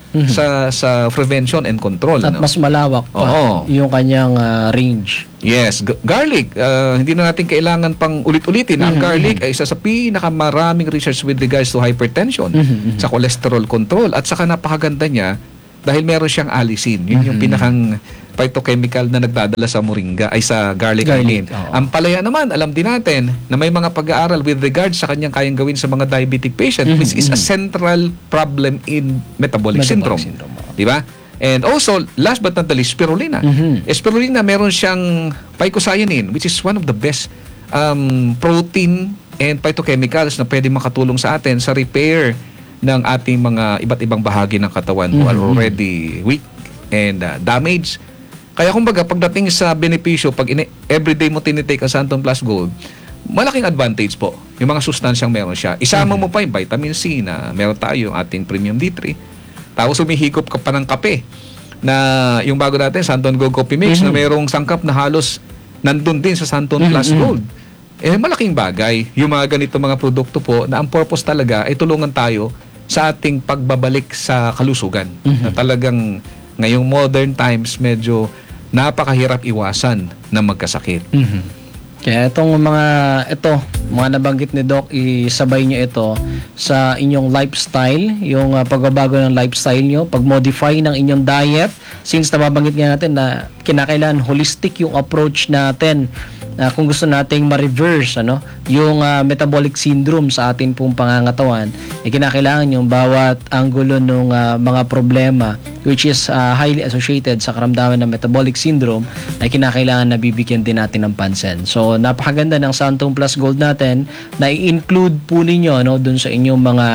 B: Mhm.
A: sa sa prevention and control.
B: At
A: ano?
B: mas malawak pa
A: Oo.
B: yung kanyang ah, range.
A: Yes, g- garlic. Uh, hindi na natin kailangan pang ulit-ulitin. Ang
B: Mhm,
A: garlic ay isa sa pinakamaraming research with regards to hypertension,
B: Mhm, mhm.
A: sa cholesterol control, at saka napakaganda niya dahil meron siyang allicin. Yun yung
B: Mhm.
A: pinakang phytochemical na nagdadala sa moringa ay sa garlic,
B: Garlic,
A: I mean.
B: oo.
A: Ang palaya naman, alam din natin na may mga pag-aaral with regards sa kanyang kayang gawin sa mga diabetic patient,
B: Mhm,
A: which is a
B: mhm.
A: central problem in metabolic,
B: Metabolic
A: syndrome.
B: syndrome, oo.
A: Di ba? And also, last but not the least, spirulina.
B: Mhm.
A: Spirulina, meron siyang phycocyanin, which is one of the best um, protein and phytochemicals na pwede makatulong sa atin sa repair ng ating mga iba't ibang bahagi ng katawan who are
B: Mhm.
A: already weak and uh, damaged. Kaya kumbaga, pagdating sa benepisyo, pag ini- everyday mo tinitake ang Santon Plus Gold, malaking advantage po yung mga sustansyang meron siya. Isama mo pa yung vitamin C na meron tayo, yung ating premium D three. Tapos humihigop ka pa ng kape na yung bago natin, Santon Gold Coffee Mix,
B: Mhm.
A: na merong sangkap na halos nandun din sa Santon
B: Mhm,
A: Plus
B: mhm.
A: Gold. Eh, malaking bagay yung mga ganito mga produkto po na ang purpose talaga ay tulungan tayo sa ating pagbabalik sa kalusugan.
B: Mhm.
A: Na talagang ngayong modern times, medyo napakahirap iwasan na magkasakit.
B: Mhm. Kaya itong mga ito, mga nabanggit ni Doc, isabay nyo ito sa inyong lifestyle, yung uh, pagbabago ng lifestyle nyo, pag-modify ng inyong diet, since nababanggit nga natin na kinakailangan holistic yung approach natin na kung gusto nating ma-reverse ano, yung uh, metabolic syndrome sa atin pong pangangatawan, eh, kinakailangan yung bawat anggulo ng uh, mga problema which is uh, highly associated sa karamdaman ng metabolic syndrome ay kinakailangan na bibigyan din natin ng pansin. So, napakaganda ng Santon Plus Gold natin na i-include po ninyo no, dun sa inyong mga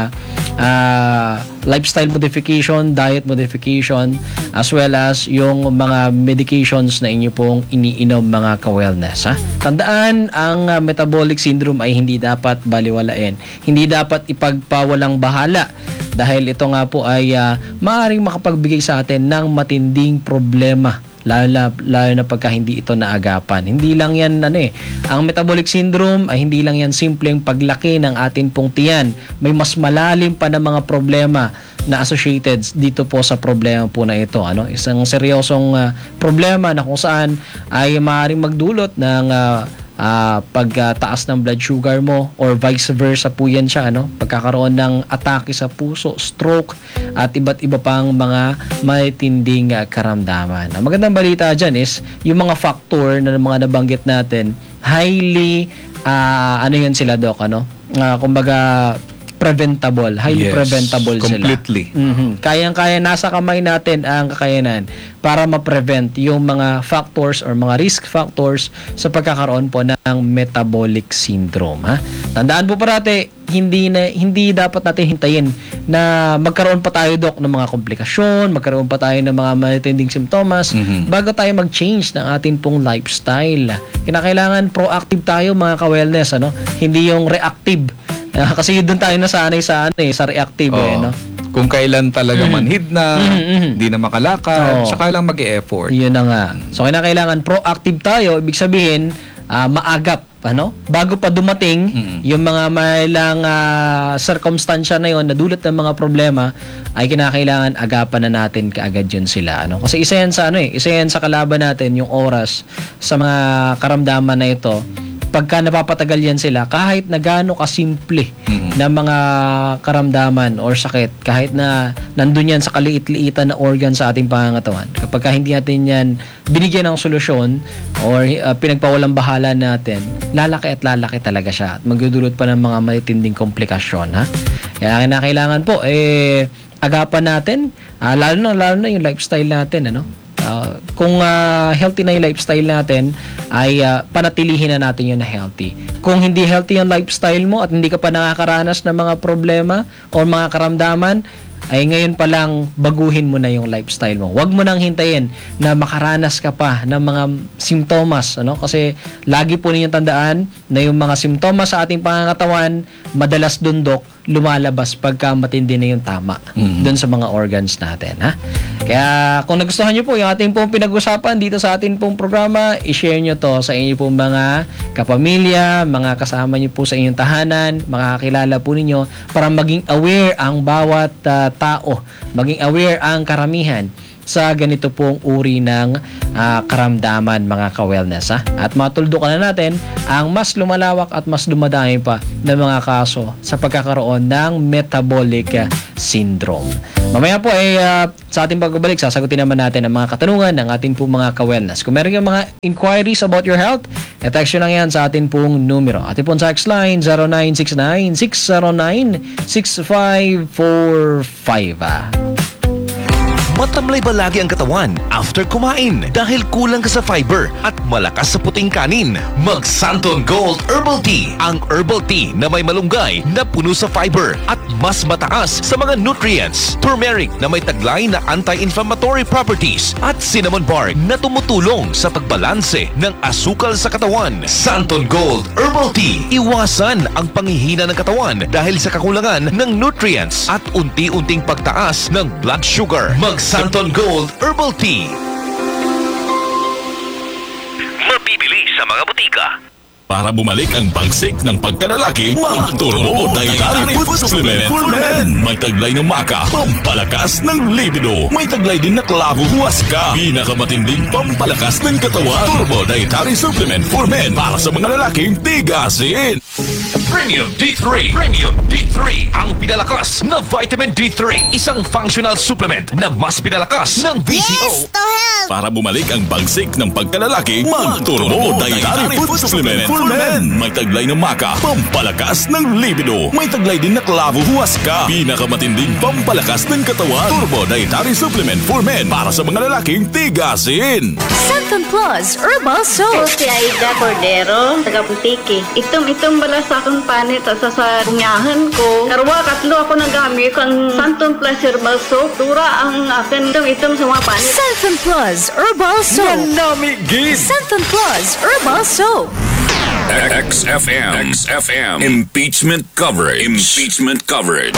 B: uh, lifestyle modification, diet modification, as well as yung mga medications na inyo pong iniinom mga ka-wellness. Ha? Tandaan, ang uh, metabolic syndrome ay hindi dapat baliwalain. Hindi dapat ipagpawalang bahala dahil ito nga po ay uh, maaaring makapagbigay sa atin ng matinding problema. Lalo na, lalo na pagka hindi ito naagapan. Hindi lang yan, ano eh, ang metabolic syndrome ay hindi lang yan simpleng paglaki ng atin pong tiyan. May mas malalim pa na mga problema na associated dito po sa problema po na ito. Ano? Isang seryosong uh, problema na kung saan ay maaaring magdulot ng uh, uh, pagtaas ng blood sugar mo or vice versa po yan siya. Ano? Pagkakaroon ng atake sa puso, stroke, at iba't iba pang mga matinding uh, karamdaman. Ang magandang balita dyan is yung mga factor na mga nabanggit natin, highly, uh, ano yun sila, Doc, ano? Uh, kumbaga, preventable. Highly
A: Yes,
B: preventable
A: completely.
B: sila. Mhm. Kayang-kaya, nasa kamay natin ang kakayanan para ma-prevent yung mga factors or mga risk factors sa pagkakaroon po ng metabolic syndrome. Ha? Tandaan po parati, hindi na hindi dapat natin hintayin na magkaroon pa tayo, Doc, ng mga komplikasyon, magkaroon pa tayo ng mga matinding simptomas
A: Mhm.
B: bago tayo mag-change ng ating pong lifestyle. Kinakailangan proactive tayo, mga ka-wellness, ano? Hindi yung reactive. Ah, kasi doon tayo nasanay sa ano eh, sa reactive eh,
A: Oo.
B: no?
A: Kung kailan talaga manhid na,
B: Mhm, mhm.
A: hindi na makalakad,
B: Oo.
A: saka lang mag-e-effort.
B: Yun na nga. So kinakailangan proactive tayo, ibig sabihin ah, maagap, ano? Bago pa dumating
A: Mhm.
B: yung mga mailang uh, circumstansya na yon na dulot ng mga problema, ay kinakailangan agapan na natin kaagad yun sila, ano? Kasi isa yan sa ano eh, isa yan sa kalaban natin, yung oras sa mga karamdaman na ito. Pagka napapatagal yan sila, kahit na gaano kasimple
A: Mhm.
B: na mga karamdaman or sakit, kahit na nandun yan sa kaliit-liitan na organ sa ating pangangatawan, kapag ka hindi natin yan binigyan ng solusyon or uh, pinagpawalang bahala natin, lalaki at lalaki talaga siya at magdudulot pa ng mga matitinding komplikasyon. Ha? Kaya kinakailangan po, eh, agapan natin, uh, lalo na, lalo na yung lifestyle natin, ano? Uh, kung uh, healthy na yung lifestyle natin, ay uh, panatilihin na natin yun na healthy. Kung hindi healthy yung lifestyle mo at hindi ka pa nakakaranas ng mga problema o mga karamdaman, ay ngayon pa lang baguhin mo na yung lifestyle mo. Huwag mo nang hintayin na makaranas ka pa ng mga simptomas, ano? Kasi lagi po ninyong tandaan na yung mga simptomas sa ating pangangatawan, madalas dundok lumalabas pagka matindi na yung tama
A: Mhm.
B: doon sa mga organs natin, ha? Kaya kung nagustuhan nyo po yung ating pong pinag-usapan dito sa ating pong programa, i-share nyo to sa inyong pong mga kapamilya, mga kasama nyo po sa inyong tahanan, mga kakilala po ninyo, para maging aware ang bawat ah, tao, maging aware ang karamihan sa ganito pong uri ng ah, karamdaman, mga ka-wellness, ha? At matuldukan na natin ang mas lumalawak at mas dumadami pa ng mga kaso sa pagkakaroon ng metabolic ah, syndrome. Mamaya po ay ah, sa ating pagbabalik, sasagutin naman natin ang mga katanungan ng ating pong mga ka-wellness. Kung meron yung mga inquiries about your health, i-text nyo lang yan sa ating pong numero. Ating pong text line zero nine six nine, six zero nine, six five four five. ah.
C: Matamlay ba lagi ang katawan after kumain dahil kulang ka sa fiber at malakas sa puting kanin? Mag Santon Gold Herbal Tea, ang herbal tea na may malunggay na puno sa fiber at mas mataas sa mga nutrients. Turmeric na may taglay na anti-inflammatory properties at cinnamon bark na tumutulong sa pagbalanse ng asukal sa katawan. Santon Gold Herbal Tea, iwasan ang panghihina ng katawan dahil sa kakulangan ng nutrients at unti-unting pagtaas ng blood sugar. Mag Santon Gold Herbal Tea. Mabibili sa mga butika.
D: Para bumalik ang pagsik ng pagkalalaki, Turbo Dietary Food Supplement for Men. May taglay ng maka, pampalakas ng libido. May taglay din na klabo huwaska, pinakamatinding pampalakas ng katawan. Turbo Dietary Supplement for Men para sa mga lalaking tigasin.
C: Premium D three. Premium D three. Ang pinalakas na vitamin D three. Isang functional supplement na mas pinalakas ng B C O.
D: Para bumalik ang pagsik ng pagkalalaki, Turbo Dietary Food Supplement for Men. May taglay ng maka, pampalakas ng libido. May taglay din na klabo huwaska, pinakamatinding pampalakas ng katawan. Turbo Dietary Supplement for Men para sa mga lalaking tigasin.
E: Santon Plus Herbal Soap.
F: Si Aida Cordero, taga Putiki. Itom-itom bala sa akong panit at sa sa bunyahan ko. Karwa, katlo ako nagamit ang Santon Plus Herbal Soap. Dura ang akin itom-itom sa mga panit.
E: Santon Plus Herbal Soap.
G: Manamigid!
E: Santon Plus Herbal Soap.
H: X F M. X F M. Impeachment coverage. Impeachment coverage.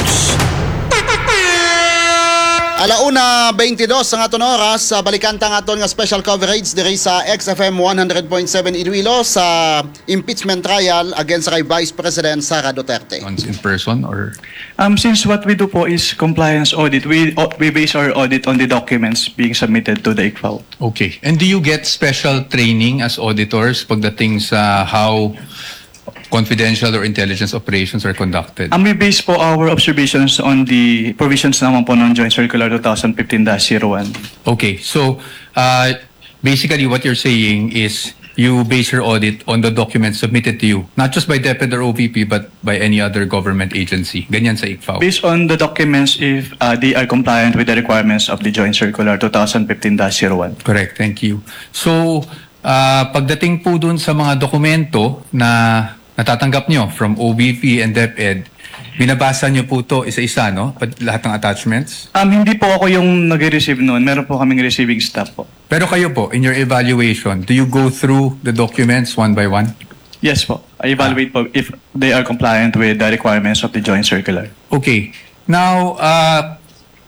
I: Alauna twenty-two ang aton oras sa balikan tang aton nga special coverage diri sa X F M one hundred point seven Iloilo sa impeachment trial against kay Vice President Sara Duterte.
J: In person or
G: Um, since what we do po is compliance audit, we o- we base our audit on the documents being submitted to the I C F A O.
J: okay. And do you get special training as auditors pagdating sa how confidential or intelligence operations are conducted?
G: Um, we base po our observations on the provisions naman po ng Joint Circular twenty fifteen dash zero one.
J: Okay. So uh, basically what you're saying is you base your audit on the documents submitted to you, not just by DepEd or O V P, but by any other government agency. Ganyan sa I C F A O.
G: Based on the documents if uh, they are compliant with the requirements of the Joint Circular twenty fifteen dash zero one.
J: Correct. Thank you. So, uh, pagdating po dun sa mga dokumento na natatanggap nyo from O V P and DepEd, binabasa nyo po to isa-isa, no? Pag- Lahat ng attachments?
G: Um, hindi po ako yung nag-receive noon. Meron po kaming receiving staff po.
J: Pero kayo po, in your evaluation, do you go through the documents one by one?
G: Yes po. I evaluate po if they are compliant with the requirements of the Joint Circular.
J: Okay. Now, uh,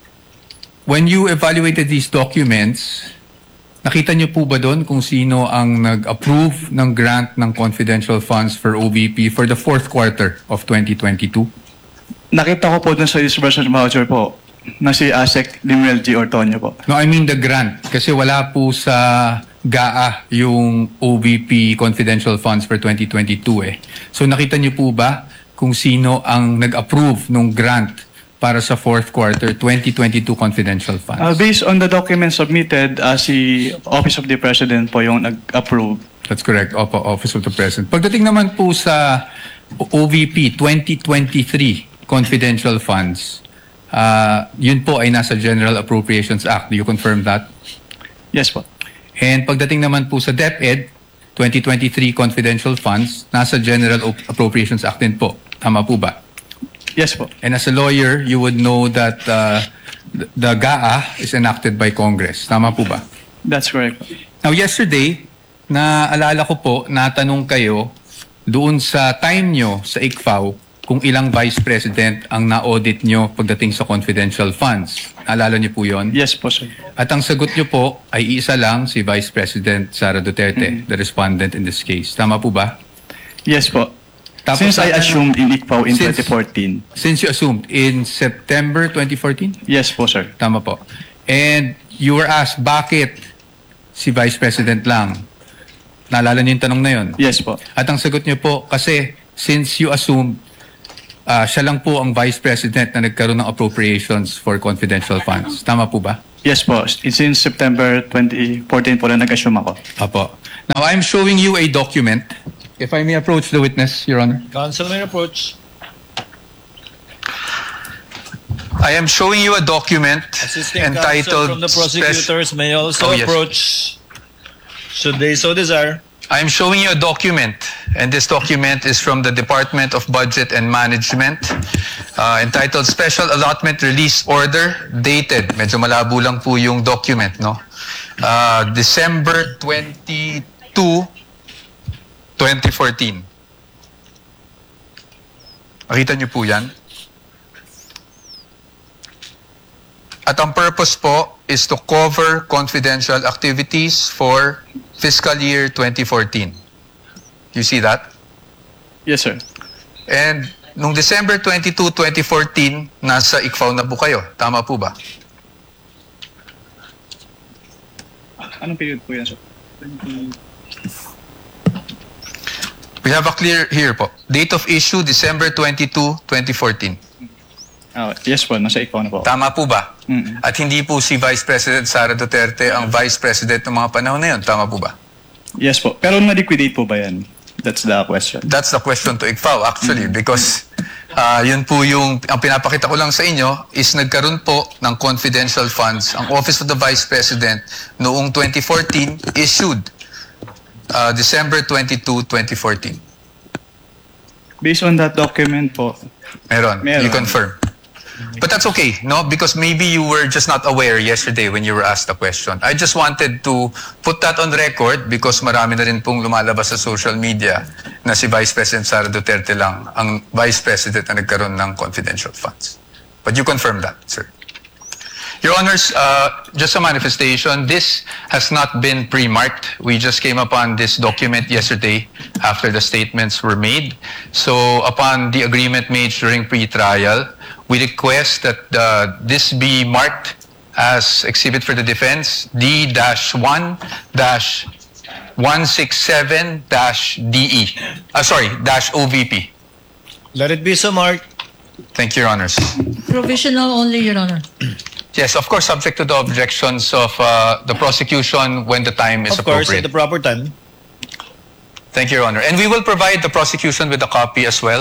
J: when you evaluated these documents, nakita niyo po ba doon kung sino ang nag-approve ng grant ng confidential funds for O V P for the fourth quarter of twenty twenty-two?
G: Nakita ko po dun sa disbursement voucher po na si Asek Limuel G. Ortonio po.
J: No, I mean the grant. Kasi wala po sa G A A yung O V P confidential funds for twenty twenty-two eh. So nakita niyo po ba kung sino ang nag-approve ng grant para sa fourth quarter twenty twenty-two confidential funds?
G: Uh, based on the documents submitted, uh, si Office of the President po yung nag-approve.
J: That's correct. Opo, Office of the President. Pagdating naman po sa O V P twenty twenty-three confidential funds, uh, yun po ay nasa General Appropriations Act. Do you confirm that?
G: Yes po.
J: And pagdating naman po sa DepEd twenty twenty-three confidential funds, nasa General Appropriations Act din po. Tama po ba?
G: Yes po.
J: And as a lawyer, you would know that uh, the the G A A is enacted by Congress. Tama po ba?
G: That's correct.
J: Now, yesterday, naalala ko po, natanong kayo doon sa time nyo sa I C F A O kung ilang vice president ang na-audit nyo pagdating sa confidential funds. Naalala niyo po yon?
G: Yes po, sir.
J: At ang sagot niyo po ay isa lang, si Vice President Sara Duterte, mm-hmm. the respondent in this case. Tama po ba?
G: Yes po.
J: Tapos,
G: since I assumed in I C F A O in
J: since,
G: twenty fourteen.
J: Since you assumed in September twenty fourteen?
G: Yes po, sir.
J: Tama po. And you were asked, bakit si Vice President lang? Naalala niyo yung tanong na yun?
G: Yes po.
J: At ang sagot niyo po, kasi since you assumed uh, siya lang po ang Vice President na nagkaroon ng appropriations for confidential funds. Tama po ba?
G: Yes po. Since September twenty fourteen po na nag-assume ako.
J: Apo. Now, I'm showing you a document. If I may approach the witness, Your Honor.
K: Counsel may approach.
J: I am showing you a document
K: Assisting
J: entitled...
K: counsel from the prosecutors may also
J: Oh, yes.
K: approach should they so desire.
J: I am showing you a document, and this document is from the Department of Budget and Management, uh, entitled Special Allotment Release Order, dated, medyo malabo lang po yung document, no? Uh, December twenty-second, twenty fourteen. Nakita niyo po yan? At ang purpose po is to cover confidential activities for fiscal year twenty fourteen. You see that?
G: Yes, sir.
J: And nung December twenty-second, twenty fourteen, nasa I C F A O na po kayo. Tama po ba?
G: Anong period po yan, sir?
J: We have a clear here po. Date of issue, December twenty-second, twenty fourteen.
G: Oh, yes po, nasa I C F A O na po.
J: Tama po ba?
G: Mm-mm.
J: At hindi po si Vice President Sara Duterte ang Vice President ng mga panahon na yun. Tama po ba?
G: Yes po. Pero na-liquidate po ba yan? That's the question.
J: That's the question to I C F A O actually, mm-hmm. because uh, yun po yung, ang pinapakita ko lang sa inyo is nagkaroon po ng confidential funds. Ang Office of the Vice President noong twenty fourteen issued uh, December twenty-second, twenty fourteen.
G: Based on that document po.
J: Meron.
G: Meron.
J: You confirm. But that's okay, no? Because maybe you were just not aware yesterday when you were asked the question. I just wanted to put that on record because marami na rin pong lumalabas sa social media na si Vice President Sara Duterte lang ang Vice President na nagkaroon ng confidential funds. But you confirm that, sir. Your Honors, uh, just a manifestation, this has not been pre-marked. We just came upon this document yesterday after the statements were made. So upon the agreement made during pre-trial, we request that uh, this be marked as exhibit for the defense D one one six seven D E. Uh, sorry, dash O V P.
K: Let it be so marked.
J: Thank you, Your Honors.
L: Provisional only, Your Honor.
J: Yes, of course, subject to the objections of uh, the prosecution when the time is
K: Of course,
J: appropriate.
K: at the proper time.
J: Thank you, Your Honor. And we will provide the prosecution with a copy as well.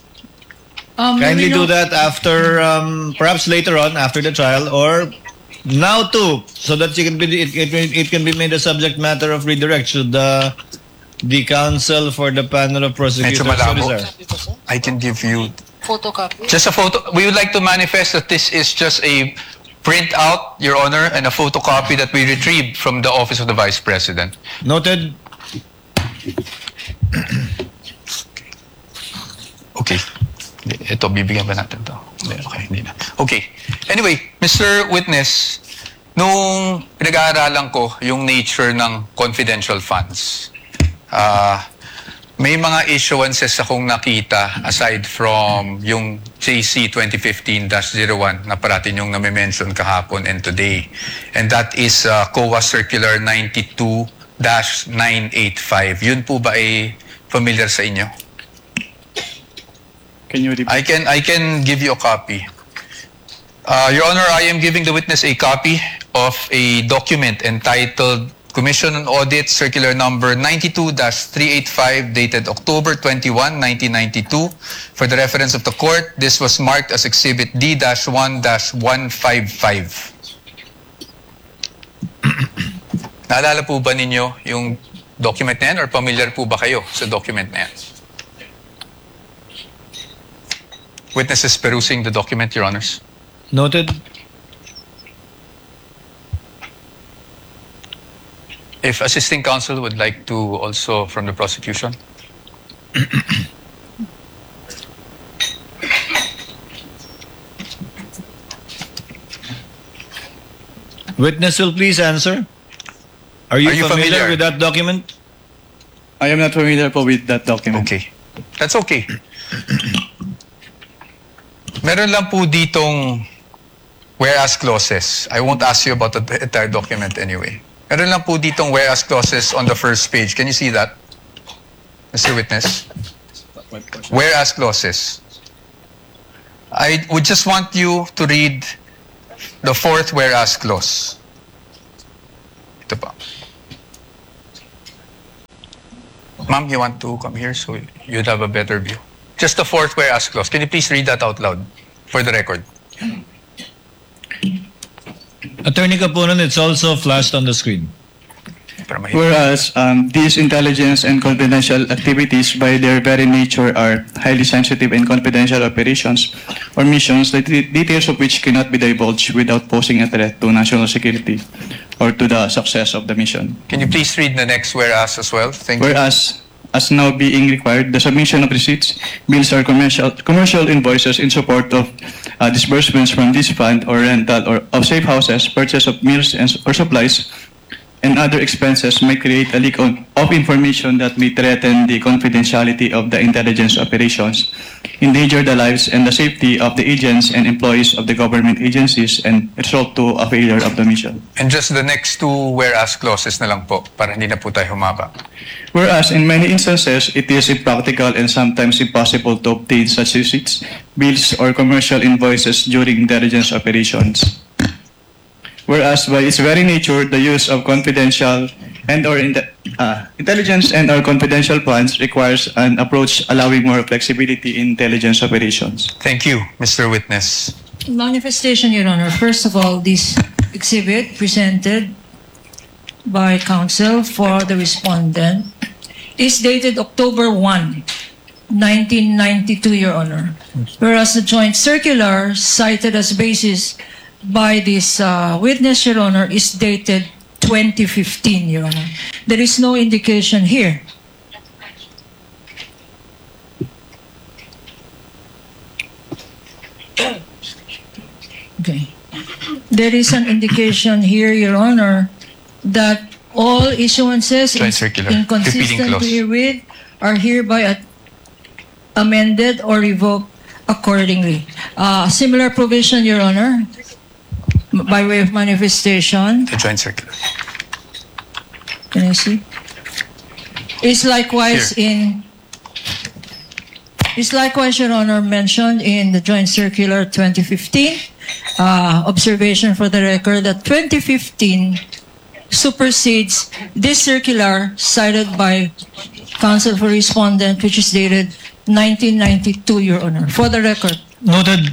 L: Um,
K: Kindly
L: we
K: do
L: know-
K: that after, um, perhaps later on, after the trial, or now too, so that you can be, it, it, it can be made a subject matter of redirect. Should the, the counsel for the panel of prosecutors
J: Medyo
K: so
J: malabo.
K: desire.
J: I can give you
L: Photocopy.
J: just a photo. We would like to manifest that this is just a printout, Your Honor, and a photocopy that we retrieved from the Office of the Vice President.
K: Noted.
J: Okay. Ito, bibigyan ba natin to? Okay, hindi na. Okay. Anyway, Mister Witness, nung pinag-aaralan ko yung nature ng confidential funds, uh, may mga issuances akong nakita aside from yung J C twenty fifteen dash zero one na parating yung nami-mention kahapon and today. And that is uh, C O A Circular ninety-two dash nine eighty-five. Yun po ba ay familiar sa inyo?
G: Can you repeat?
J: I can I can give you a copy. Uh, Your Honor, I am giving the witness a copy of a document entitled Commission on Audit Circular Number ninety-two dash three eighty-five dated October twenty-first, nineteen ninety-two. For the reference of the court, this was marked as Exhibit D one one five five. Naalala po ba ninyo yung document na yan or familiar po ba kayo sa document na yan? Witnesses perusing the document, Your Honors.
K: Noted.
J: If assisting counsel would like to also from the prosecution.
K: Witness will please answer. Are you,
J: Are you
K: familiar,
J: familiar?
K: with that document?
G: I am not familiar po with that document.
J: Okay. That's okay. Meron lang po ditong whereas clauses. I won't ask you about the entire document anyway. Meron lang po ditong whereas clauses on the first page. Can you see that, Mister Witness? Whereas clauses. I would just want you to read the fourth whereas clause. Ito pa. Ma'am, you want to come here so you'd have a better view. Just the fourth whereas clause. Can you please read that out loud for the record?
K: Attorney Kapunan, it's also flashed on the screen.
G: Whereas um, these intelligence and confidential activities by their very nature are highly sensitive and confidential operations or missions, the de- details of which cannot be divulged without posing a threat to national security or to the success of the mission.
J: Can you please read the next whereas as well? Thank you.
G: Whereas, as now being required, the submission of receipts, bills, or commercial commercial invoices in support of uh, disbursements from this fund or rental or of safe houses, purchase of meals and, or supplies, and other expenses may create a leak of, of information that may threaten the confidentiality of the intelligence operations, endanger the lives and the safety of the agents and employees of the government agencies, and result to a failure of the mission.
J: And just the next two whereas clauses na lang po para hindi na po tayo humaba.
G: Whereas in many instances, it is impractical and sometimes impossible to obtain such receipts, bills, or commercial invoices during intelligence operations. Whereas by its very nature, the use of confidential and or in uh, intelligence and or confidential funds requires an approach allowing more flexibility in intelligence operations.
J: Thank you, Mister Witness.
L: Manifestation, Your Honor. First of all, this exhibit presented by counsel for the respondent is dated October first, nineteen ninety-two, Your Honor. Whereas the joint circular cited as basis by this uh, witness, Your Honor, is dated twenty fifteen, Your Honor. There is no indication here. Okay. There is an indication here, Your Honor, that all issuances
J: Joint circular.
L: inconsistent
J: Repeating clause.
L: herewith are hereby at- amended or revoked accordingly. Uh, similar provision, Your Honor, m- by way of manifestation.
J: The joint circular.
L: Can I see? Is likewise in is likewise, Your Honor, mentioned in the joint circular twenty fifteen. Uh, observation for the record that twenty fifteen supersedes this circular cited by counsel for respondent, which is dated nineteen ninety-two, Your Honor. For the record.
K: Noted.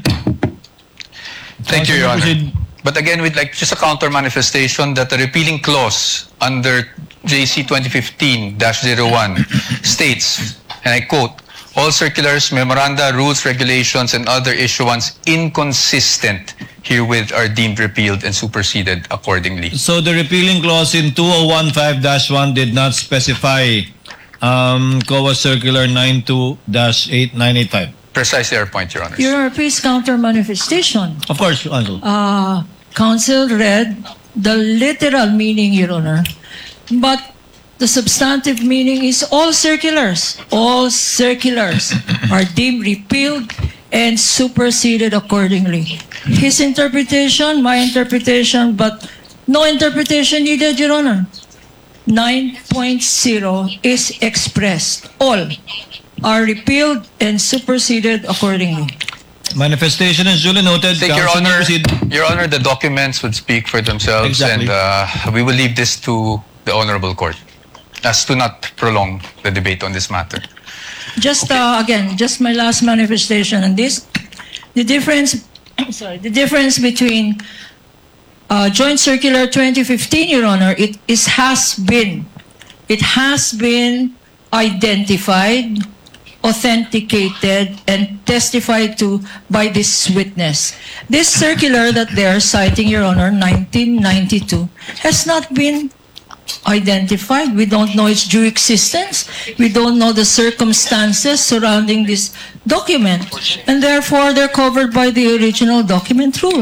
J: Thank you, Your Honor. But again, we'd like just a counter manifestation that the repealing clause under J C twenty fifteen dash zero one states, and I quote, all circulars, memoranda, rules, regulations, and other issuance inconsistent herewith are deemed repealed and superseded accordingly.
K: So the repealing clause in two oh one five dash one did not specify um, C O A Circular ninety-two dash eight nine eight five.
J: Precisely our point, Your Honor.
L: Your Honor, please counter manifestation.
K: Of course, counsel.
L: Uh, counsel read the literal meaning, Your Honor, but the substantive meaning is all circulars. All circulars are deemed repealed and superseded accordingly. His interpretation, my interpretation, but no interpretation needed, Your Honor. nine point oh is expressed. All are repealed and superseded accordingly.
K: Manifestation is duly noted.
J: Thank Your
K: Counsel may
J: Honor.
K: proceed.
J: Your Honor, the documents would speak for themselves,
K: Exactly.
J: and uh, we will leave this to the Honorable Court as to not prolong the debate on this matter.
L: Just uh, again, just my last manifestation on this. The difference, sorry, the difference between uh, Joint Circular twenty fifteen, Your Honor, it is has been, it has been identified, authenticated, and testified to by this witness. This circular that they are citing, Your Honor, nineteen ninety-two, has not been identified. We don't know its due existence. We don't know the circumstances surrounding this document. And therefore, they're covered by the original document rule.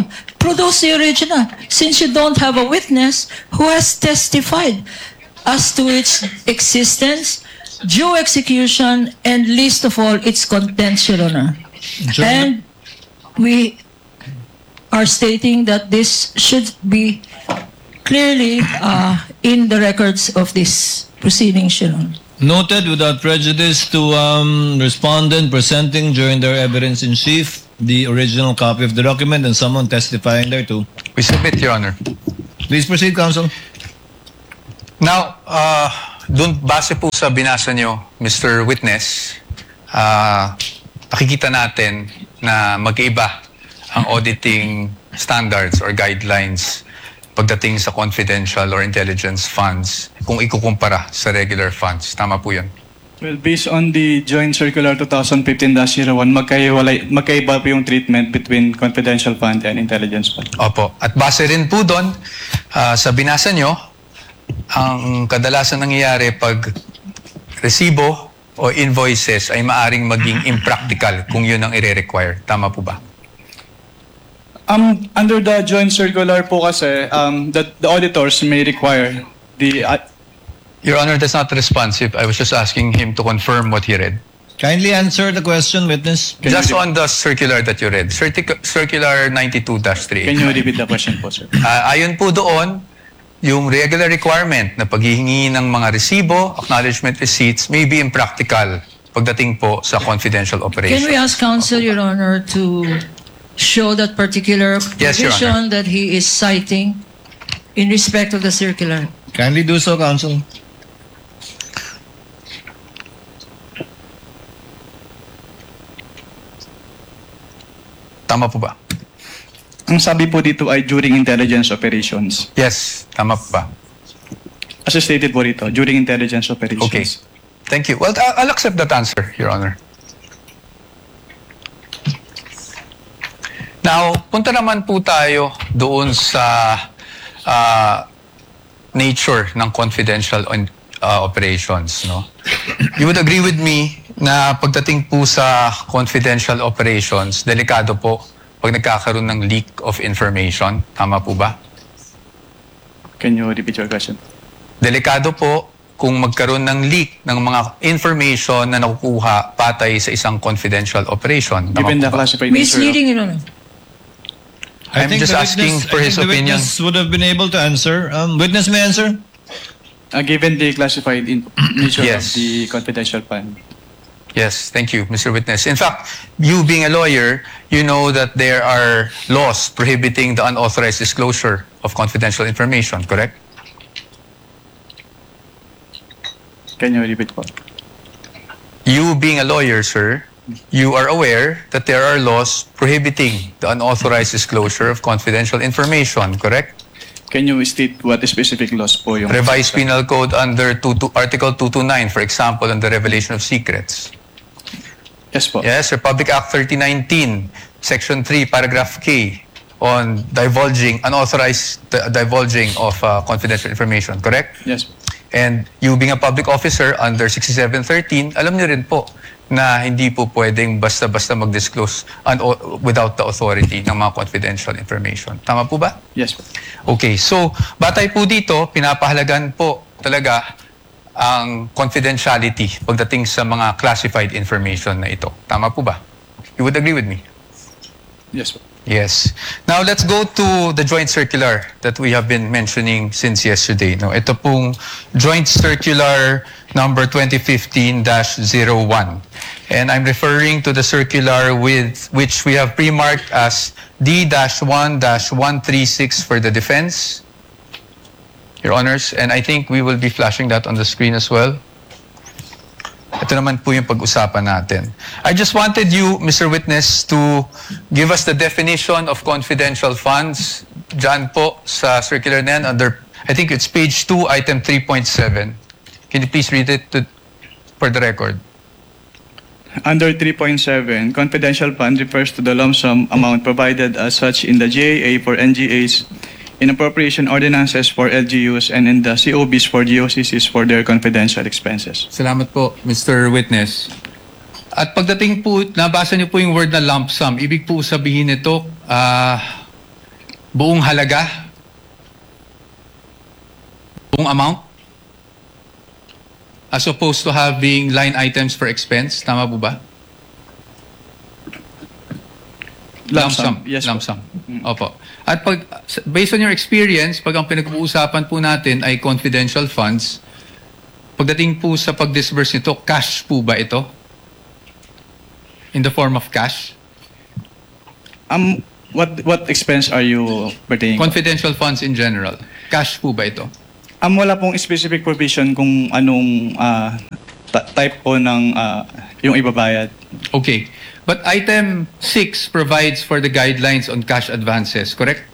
L: produce the original. Since you don't have a witness who has testified as to its existence, due execution, and least of all, its contents, Your Honor.
K: Sure.
L: And we are stating that this should be clearly uh, in the records of this proceedings, Your Honor.
K: Noted without prejudice to um, respondent presenting during their evidence in chief the original copy of the document and someone testifying thereto.
J: We submit, Your Honor.
K: Please proceed, counsel.
J: Now, uh, dun base po sa binasa nyo, Mister Witness, uh, nakikita natin na magkaiba ang auditing standards or guidelines pagdating sa confidential or intelligence funds kung ikukumpara sa regular funds. Tama po yun.
G: Well, based on the Joint Circular twenty fifteen dash zero one, magkaiwalay, magkaiba po yung treatment between confidential fund and intelligence fund.
J: Opo. At base rin po doon, uh, sa binasa nyo, ang kadalasan nangyayari pag resibo o invoices ay maaring maging impractical kung yun ang ire-require. Tama po ba?
G: Um, under the Joint Circular po kasi, um, the, the auditors may require the... Uh,
J: Your Honor, that's not responsive. I was just asking him to confirm what he read.
K: Kindly answer the question, witness.
J: Can just on the circular that you read, Cirtic- Circular ninety-two dash three.
G: Can you repeat the question po, sir?
J: Uh, ayon po doon, yung regular requirement na paghihingi ng mga resibo, acknowledgement receipts may be impractical pagdating po sa confidential operations.
L: Can we ask counsel, Your Honor, to show that particular
J: Yes, Your
L: provision
J: Honor.
L: that he is citing in respect of the circular?
K: Kindly do so, counsel.
J: Tama po ba?
G: Ang sabi po dito ay during intelligence operations.
J: Yes, tama po ba?
G: As stated po dito, during intelligence operations.
J: Okay. Thank you. Well, I- I'll accept that answer, Your Honor. Now, punta naman po tayo doon sa uh, nature ng confidential on, uh, operations. No? You would agree with me na pagdating po sa confidential operations, delikado po pag nagkakaroon ng leak of information. Tama po ba?
G: Can you repeat your question?
J: Delikado po kung magkaroon ng leak ng mga information na nakukuha patay sa isang confidential operation. Tama
G: Given
J: po
G: the
J: ba?
G: classified nature of...
L: Misleading, Your Honor.
J: I'm
K: I think
J: just
K: the
J: asking
K: witness,
J: for
K: I
J: his
K: think the
J: opinion.
K: witness would have been able to answer. Um, witness may answer.
G: Uh, given the classified in nature
J: Yes.
G: of the confidential fund.
J: Yes, thank you, Mister Witness. In fact, you being a lawyer, you know that there are laws prohibiting the unauthorized disclosure of confidential information, correct?
G: Can you repeat po?
J: You being a lawyer, sir, you are aware that there are laws prohibiting the unauthorized disclosure of confidential information, correct?
G: Can you state what specific laws po yung...
J: Revised Penal Code under two, two, Article two twenty-nine, for example, on the revelation of secrets.
G: Yes po.
J: Yes, Republic Act thirty nineteen, Section three, Paragraph K, on divulging, unauthorized di- divulging of uh, confidential information, correct?
G: Yes po.
J: And you being a public officer under sixty-seven thirteen, alam niyo rin po na hindi po pwedeng basta-basta mag-disclose un- without the authority ng mga confidential information. Tama po ba?
G: Yes po.
J: Okay, so batay po dito, pinapahalagan po talaga ang confidentiality pagdating sa mga classified information na ito. Tama po ba? You would agree with me?
G: Yes po.
J: Yes. Now let's go to the joint circular that we have been mentioning since yesterday. No, ito pong joint circular number twenty fifteen dash zero one. And I'm referring to the circular with which we have pre-marked as D one one three six for the defense, Your Honors, and I think we will be flashing that on the screen as well. Ito naman po yung pag-usapan natin. I just wanted you, Mister Witness, to give us the definition of confidential funds. Diyan po sa circular na yan, under, I think it's page two, item three point seven. Can you please read it to, for the record?
G: Under three point seven, confidential fund refers to the lump sum amount provided as such in the G A A for N G As, in appropriation ordinances for L G Us, and in the C O Bs for G O C Cs for their confidential expenses.
J: Salamat po, Mister Witness. At pagdating po, nabasa niyo po yung word na lump sum. Ibig po sabihin nito, ah, buong halaga? Buong amount? As opposed to having line items for expense? Tama po ba?
G: Lump sum. Yes
J: Lump
G: po.
J: sum. Opo. At pag, based on your experience, pag ang pinag-uusapan po natin ay confidential funds, pagdating po sa pag-disburse nito, cash po ba ito? In the form of cash?
G: Um, what what expense are you pertaining?
J: Confidential funds in general. Cash po ba ito?
G: Um, wala pong specific provision kung anong ah, ta- type po ng ah, yung ibabayad.
J: Okay. But item six provides for the guidelines on cash advances, correct?